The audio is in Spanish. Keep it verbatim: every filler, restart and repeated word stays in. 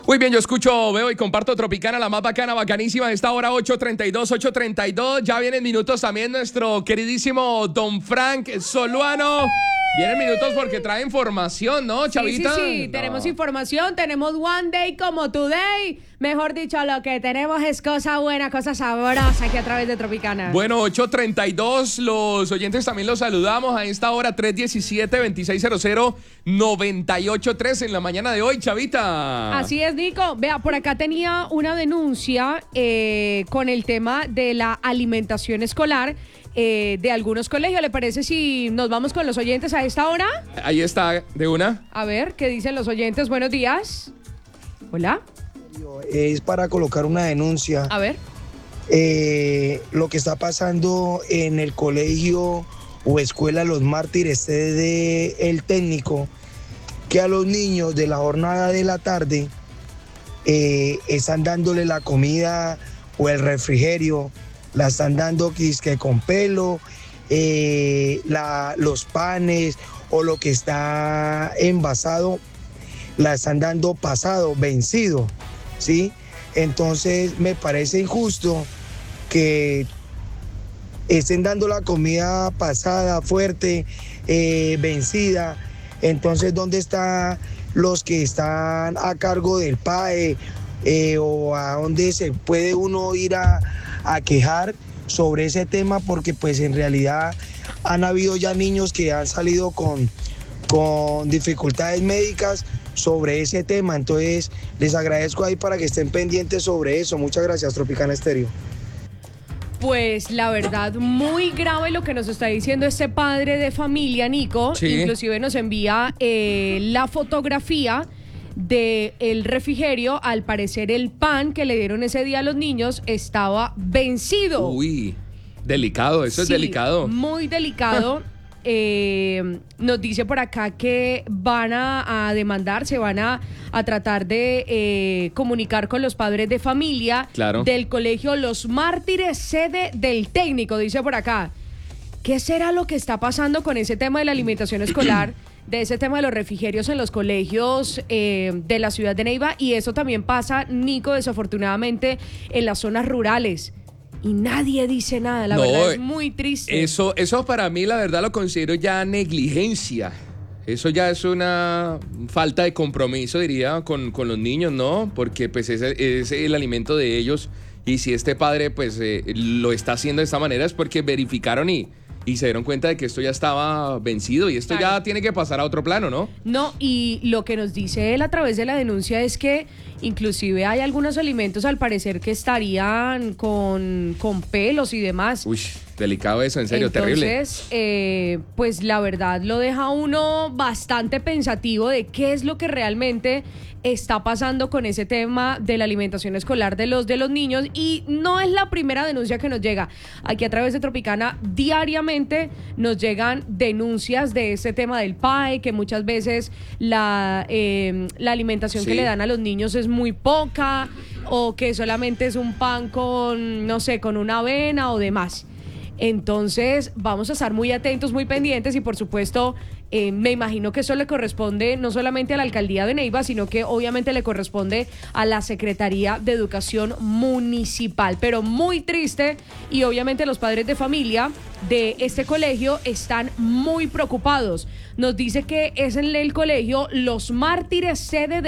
Muy bien, yo escucho, veo y comparto Tropicana, la más bacana, bacanísima. Esta hora ocho treinta y dos, ocho treinta y dos. Ya vienen minutos también nuestro queridísimo Don Frank Soluano. Vienen minutos porque trae información, ¿no, Chavita? Sí, sí, sí. No. Tenemos información, tenemos One Day como Today. Mejor dicho, lo que tenemos es cosa buena, cosa sabrosa aquí a través de Tropicana. Bueno, ocho treinta y dos, los oyentes también los saludamos a esta hora, tres diecisiete, veintiséis cero cero, noventa y ocho tres en la mañana de hoy, Chavita. Así es, Nico. Vea, por acá tenía una denuncia eh, con el tema de la alimentación escolar eh, de algunos colegios. ¿Le parece si nos vamos con los oyentes a esta hora? Ahí está, de una. A ver, ¿qué dicen los oyentes? Buenos días. Hola. Es para colocar una denuncia. A ver. Eh, lo que está pasando en el colegio o escuela Los Mártires de el técnico, que a los niños de la jornada de la tarde eh, están dándole la comida o el refrigerio, la están dando quisque con pelo, eh, la, los panes o lo que está envasado, la están dando pasado, vencido, ¿sí? Entonces me parece injusto que estén dando la comida pasada, fuerte, eh, vencida. Entonces, ¿dónde están los que están a cargo del P A E eh, o a dónde se puede uno ir a, a quejar sobre ese tema? Porque pues en realidad han habido ya niños que han salido con, con dificultades médicas sobre ese tema. Entonces, les agradezco ahí para que estén pendientes sobre eso. Muchas gracias, Tropicana Estéreo. Pues la verdad, muy grave lo que nos está diciendo este padre de familia, Nico. Sí. Inclusive nos envía eh, la fotografía del refrigerio. Al parecer el pan que le dieron ese día a los niños estaba vencido. Uy, delicado, eso es Sí, delicado. Muy delicado. Eh, nos dice por acá que van a, a demandar, se van a, a tratar de eh, comunicar con los padres de familia Claro. del colegio Los Mártires, sede del técnico, dice por acá. ¿Qué será lo que está pasando con ese tema de la alimentación escolar, de ese tema de los refrigerios en los colegios eh, de la ciudad de Neiva? Y eso también pasa, Nico, desafortunadamente, en las zonas rurales. Y nadie dice nada, la No, verdad es muy triste. Eso, eso para mí, la verdad, lo considero ya negligencia. Eso ya es una falta de compromiso, diría, con, con los niños, ¿no? Porque pues es, es el alimento de ellos. Y si este padre pues eh, lo está haciendo de esta manera es porque verificaron y, y se dieron cuenta de que esto ya estaba vencido. Y esto Claro. ya tiene que pasar a otro plano, ¿no? No, y lo que nos dice él a través de la denuncia es que inclusive hay algunos alimentos al parecer que estarían con, con pelos y demás. Uy, delicado eso, en serio, terrible. Entonces, eh, pues la verdad lo deja uno bastante pensativo de qué es lo que realmente está pasando con ese tema de la alimentación escolar de los de los niños. Y no es la primera denuncia que nos llega. Aquí a través de Tropicana diariamente nos llegan denuncias de este tema del P A E, que muchas veces la, eh, la alimentación Sí. que le dan a los niños es muy poca, o que solamente es un pan con, no sé, con una avena o demás. Entonces vamos a estar muy atentos, muy pendientes y por supuesto eh, me imagino que eso le corresponde no solamente a la alcaldía de Neiva, sino que obviamente le corresponde a la Secretaría de Educación Municipal. Pero muy triste, y obviamente los padres de familia de este colegio están muy preocupados. Nos dice que es en el colegio Los Mártires, sede de